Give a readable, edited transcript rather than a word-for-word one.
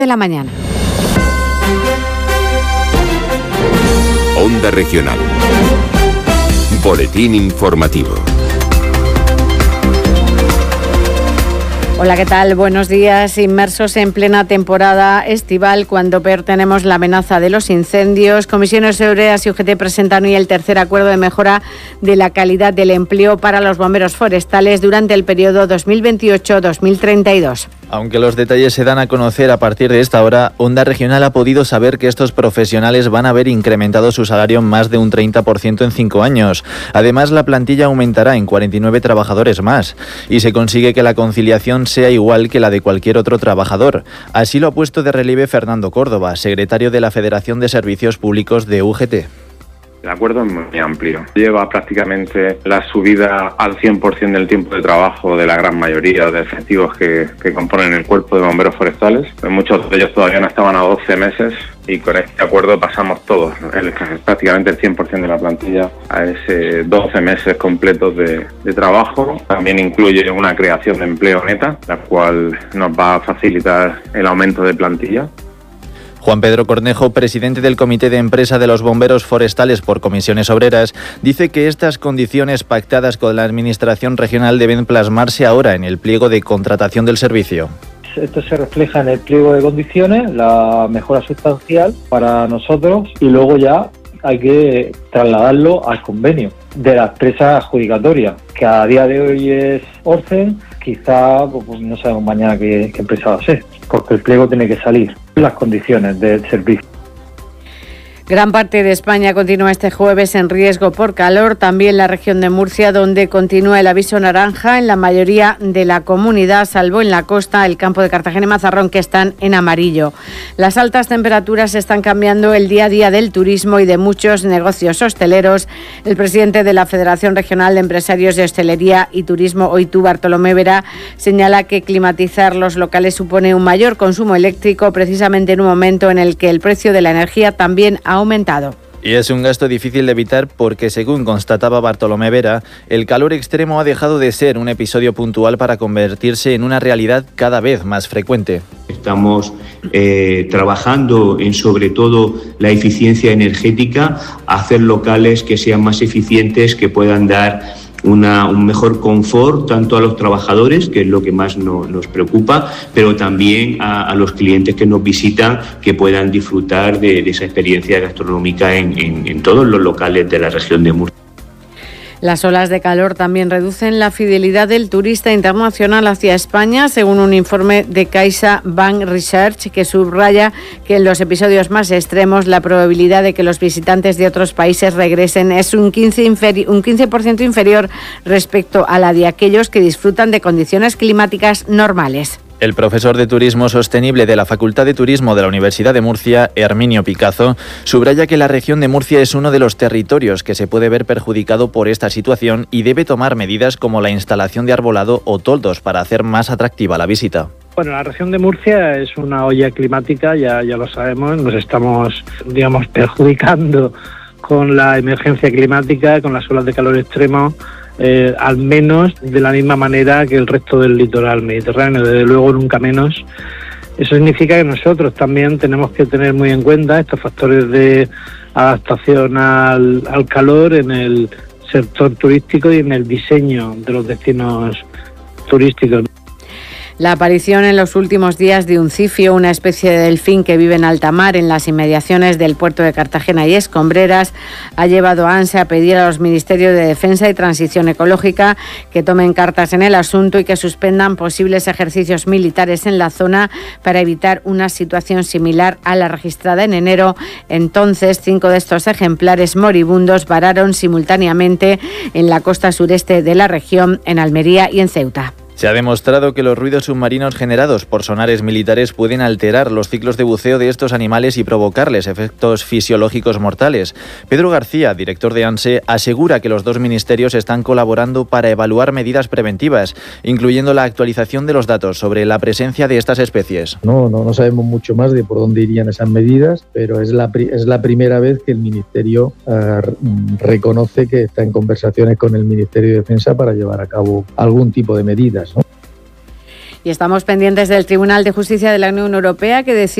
de la mañana. Onda Regional. Boletín informativo. Hola, ¿qué tal? Buenos días. Inmersos en plena temporada estival, cuando peor tenemos la amenaza de los incendios, Comisiones Obreras y UGT presentan hoy el tercer acuerdo de mejora de la calidad del empleo para los bomberos forestales durante el periodo 2028-2032. Aunque los detalles se dan a conocer a partir de esta hora, Onda Regional ha podido saber que estos profesionales van a ver incrementado su salario más de un 30% en 5 años. Además, la plantilla aumentará en 49 trabajadores más y se consigue que la conciliación sea igual que la de cualquier otro trabajador. Así lo ha puesto de relieve Fernando Córdoba, secretario de la Federación de Servicios Públicos de UGT. El acuerdo es muy amplio. Lleva prácticamente la subida al 100% del tiempo de trabajo de la gran mayoría de efectivos que componen el cuerpo de bomberos forestales. Muchos de ellos todavía no estaban a 12 meses y con este acuerdo pasamos todos, prácticamente el 100% de la plantilla, a ese 12 meses completos de trabajo. También incluye una creación de empleo neta, la cual nos va a facilitar el aumento de plantilla. Juan Pedro Cornejo, presidente del Comité de Empresa de los Bomberos Forestales por Comisiones Obreras, dice que estas condiciones pactadas con la Administración regional deben plasmarse ahora en el pliego de contratación del servicio. Esto se refleja en el pliego de condiciones, la mejora sustancial para nosotros, y luego ya hay que trasladarlo al convenio de la empresa adjudicatoria, que a día de hoy es Orcen. Quizá pues no sabemos mañana qué empresa va a ser, porque el pliego tiene que salir, las condiciones del servicio. Gran parte de España continúa este jueves en riesgo por calor, también la región de Murcia, donde continúa el aviso naranja en la mayoría de la comunidad, salvo en la costa, el campo de Cartagena y Mazarrón, que están en amarillo. Las altas temperaturas están cambiando el día a día del turismo y de muchos negocios hosteleros. El presidente de la Federación Regional de Empresarios de Hostelería y Turismo, OITU, Bartolomé Vera, señala que climatizar los locales supone un mayor consumo eléctrico, precisamente en un momento en el que el precio de la energía también ha aumentado. Y es un gasto difícil de evitar porque, según constataba Bartolomé Vera, el calor extremo ha dejado de ser un episodio puntual para convertirse en una realidad cada vez más frecuente. Estamos trabajando en, sobre todo, la eficiencia energética, hacer locales que sean más eficientes, que puedan dar un mejor confort tanto a los trabajadores, que es lo que más nos preocupa, pero también a los clientes que nos visitan, que puedan disfrutar de esa experiencia gastronómica en todos los locales de la región de Murcia. Las olas de calor también reducen la fidelidad del turista internacional hacia España, según un informe de CaixaBank Research, que subraya que en los episodios más extremos la probabilidad de que los visitantes de otros países regresen es un 15% inferior respecto a la de aquellos que disfrutan de condiciones climáticas normales. El profesor de Turismo Sostenible de la Facultad de Turismo de la Universidad de Murcia, Herminio Picazo, subraya que la región de Murcia es uno de los territorios que se puede ver perjudicado por esta situación y debe tomar medidas como la instalación de arbolado o toldos para hacer más atractiva la visita. Bueno, la región de Murcia es una olla climática, ya lo sabemos, nos estamos, perjudicando con la emergencia climática, con las olas de calor extremo. Al menos de la misma manera que el resto del litoral mediterráneo, desde luego nunca menos. Eso significa que nosotros también tenemos que tener muy en cuenta estos factores de adaptación al calor en el sector turístico y en el diseño de los destinos turísticos. La aparición en los últimos días de un cifio, una especie de delfín que vive en alta mar en las inmediaciones del puerto de Cartagena y Escombreras, ha llevado a ANSE a pedir a los Ministerios de Defensa y Transición Ecológica que tomen cartas en el asunto y que suspendan posibles ejercicios militares en la zona para evitar una situación similar a la registrada en enero. Entonces, 5 de estos ejemplares moribundos vararon simultáneamente en la costa sureste de la región, en Almería y en Ceuta. Se ha demostrado que los ruidos submarinos generados por sonares militares pueden alterar los ciclos de buceo de estos animales y provocarles efectos fisiológicos mortales. Pedro García, director de ANSE, asegura que los dos ministerios están colaborando para evaluar medidas preventivas, incluyendo la actualización de los datos sobre la presencia de estas especies. No sabemos mucho más de por dónde irían esas medidas, pero es la primera vez que el Ministerio reconoce que está en conversaciones con el Ministerio de Defensa para llevar a cabo algún tipo de medidas, ¿no? Y estamos pendientes del Tribunal de Justicia de la Unión Europea que decide